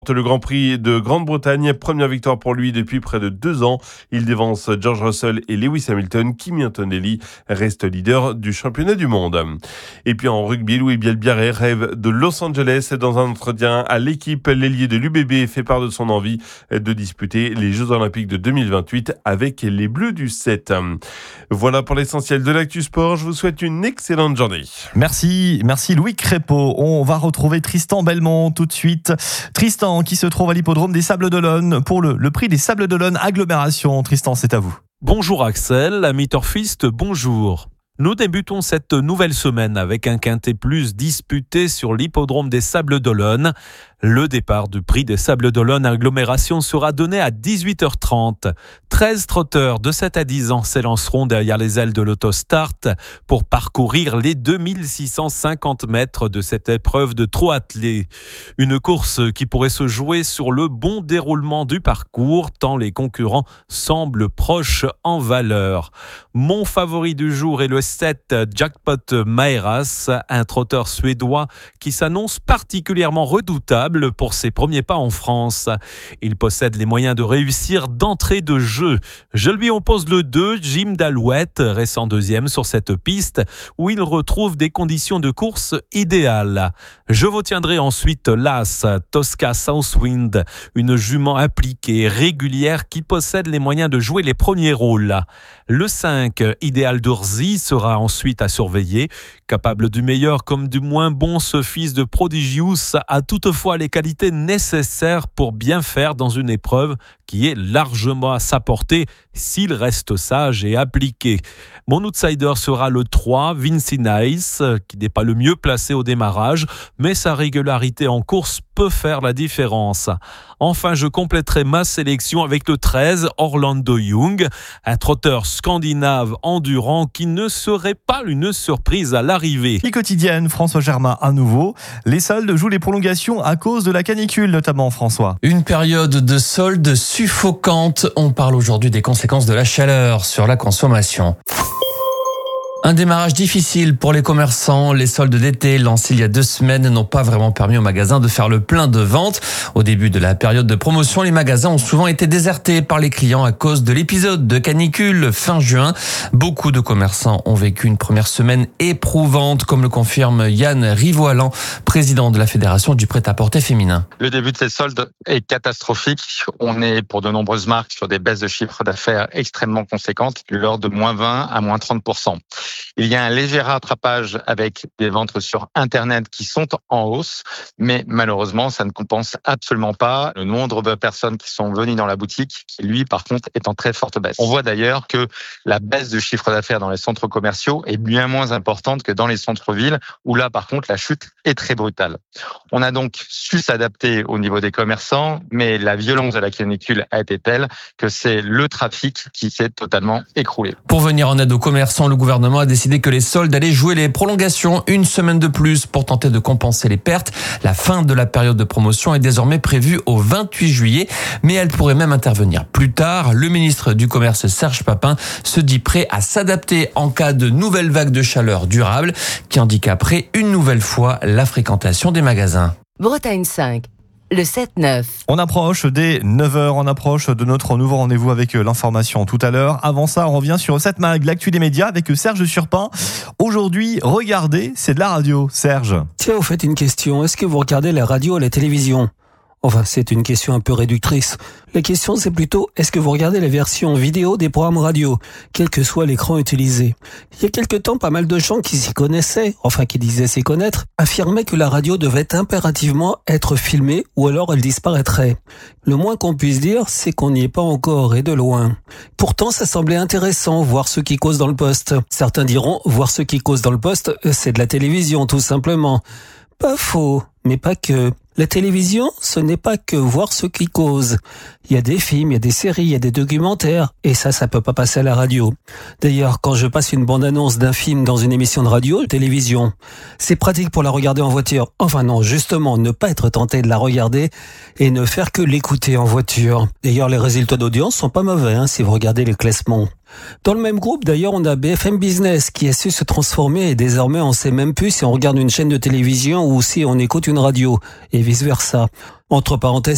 Le Grand Prix de Grande-Bretagne, première victoire pour lui depuis près de 2 ans. Il devance George Russell et Lewis Hamilton. Kimi Antonelli reste leader du championnat du monde. Et puis en rugby, Louis Bielbiarré rêve de Los Angeles. Dans un entretien à l'équipe, l'ailier de l'UBB fait part de son envie de disputer les Jeux Olympiques de 2028 avec les Bleus du 7. Voilà pour l'essentiel de l'actu sport. Je vous souhaite une excellente journée. Merci Louis Crépeau. On va retrouver Tristan Belmont tout de suite. Tristan qui se trouve à l'hippodrome des Sables d'Olonne pour le prix des Sables d'Olonne agglomération. Tristan, c'est à vous. Bonjour Axel, amis turfistes, bonjour. Nous débutons cette nouvelle semaine avec un quintet plus disputé sur l'hippodrome des Sables d'Olonne. Le départ du prix des Sables d'Olonne agglomération sera donné à 18h30. 13 trotteurs de 7 à 10 ans s'élanceront derrière les ailes de l'autostart pour parcourir les 2650 mètres de cette épreuve de trot attelé. Une course qui pourrait se jouer sur le bon déroulement du parcours tant les concurrents semblent proches en valeur. Mon favori du jour est le 7 Jackpot Maeras, un trotteur suédois qui s'annonce particulièrement redoutable pour ses premiers pas en France. Il possède les moyens de réussir d'entrée de jeu. Je lui oppose le 2, Jim Dalouette, récent deuxième sur cette piste où il retrouve des conditions de course idéales. Je retiendrai ensuite l'As, Tosca Southwind, une jument appliquée, régulière qui possède les moyens de jouer les premiers rôles. Le 5, Idéal d'Orzy, sera ensuite à surveiller. Capable du meilleur comme du moins bon, ce fils de Prodigius a toutefois les qualités nécessaires pour bien faire dans une épreuve qui est largement à sa portée s'il reste sage et appliqué. Mon outsider sera le 3, Vinci Nice, qui n'est pas le mieux placé au démarrage, mais sa régularité en course peut faire la différence. Enfin, je compléterai ma sélection avec le 13, Orlando Young, un trotteur scandinave endurant qui ne serait pas une surprise à l'arrivée. Les quotidiennes, François Germain à nouveau. Les soldes jouent les prolongations à cause de la canicule notamment, François. Une période de soldes suffocante. On parle aujourd'hui des conséquences de la chaleur sur la consommation. Un démarrage difficile pour les commerçants. Les soldes d'été lancés il y a 2 semaines n'ont pas vraiment permis aux magasins de faire le plein de ventes. Au début de la période de promotion, les magasins ont souvent été désertés par les clients à cause de l'épisode de canicule fin juin. Beaucoup de commerçants ont vécu une première semaine éprouvante, comme le confirme Yann Rivoalan, président de la Fédération du prêt-à-porter féminin. Le début de ces soldes est catastrophique. On est pour de nombreuses marques sur des baisses de chiffre d'affaires extrêmement conséquentes, de l'ordre de moins 20 à moins 30%. Il y a un léger rattrapage avec des ventes sur Internet qui sont en hausse, mais malheureusement, ça ne compense absolument pas le nombre de personnes qui sont venues dans la boutique, qui lui, par contre, est en très forte baisse. On voit d'ailleurs que la baisse de chiffre d'affaires dans les centres commerciaux est bien moins importante que dans les centres-villes, où là, par contre, la chute est très brutale. On a donc su s'adapter au niveau des commerçants, mais la violence de la canicule a été telle que c'est le trafic qui s'est totalement écroulé. Pour venir en aide aux commerçants, le gouvernement a décidé que les soldes allaient jouer les prolongations 1 semaine de plus pour tenter de compenser les pertes. La fin de la période de promotion est désormais prévue au 28 juillet, mais elle pourrait même intervenir plus tard. Le ministre du Commerce, Serge Papin, se dit prêt à s'adapter en cas de nouvelle vague de chaleur durable qui handicaperait une nouvelle fois la fréquentation des magasins. Bretagne 5. Le 7-9. On approche des 9h, on approche de notre nouveau rendez-vous avec l'information tout à l'heure. Avant ça, on revient sur 7 Mag, l'actu des médias avec Serge Surpin. Aujourd'hui, regardez, c'est de la radio, Serge. Tiens, vous faites une question. Est-ce que vous regardez la radio ou la télévision ? Enfin, c'est une question un peu réductrice. La question, c'est plutôt, est-ce que vous regardez la version vidéo des programmes radio, quel que soit l'écran utilisé? Il y a quelque temps, pas mal de gens qui s'y connaissaient, enfin qui disaient s'y connaître, affirmaient que la radio devait impérativement être filmée ou alors elle disparaîtrait. Le moins qu'on puisse dire, c'est qu'on n'y est pas encore et de loin. Pourtant, ça semblait intéressant, voir ce qui cause dans le poste. Certains diront, voir ce qui cause dans le poste, c'est de la télévision, tout simplement. Pas faux, mais pas que. La télévision, ce n'est pas que voir ce qui cause. Il y a des films, il y a des séries, il y a des documentaires, et ça peut pas passer à la radio. D'ailleurs, quand je passe une bande-annonce d'un film dans une émission de radio, télévision, c'est pratique pour la regarder en voiture. Enfin non, justement, ne pas être tenté de la regarder et ne faire que l'écouter en voiture. D'ailleurs, les résultats d'audience sont pas mauvais, si vous regardez les classements. Dans le même groupe, d'ailleurs, on a BFM Business qui a su se transformer et désormais on sait même plus si on regarde une chaîne de télévision ou si on écoute une radio et vice versa. Entre parenthèses,